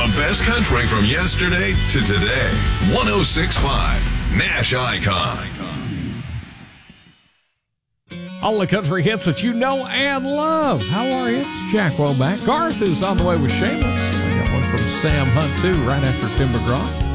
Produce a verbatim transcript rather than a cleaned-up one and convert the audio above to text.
best country from yesterday to today. one oh six point five Nash Icon. All the country hits that you know and love. How are you? It's Jack Womack. Garth is on the way with Seamus. I got one from Sam Hunt, too, right after Tim McGraw.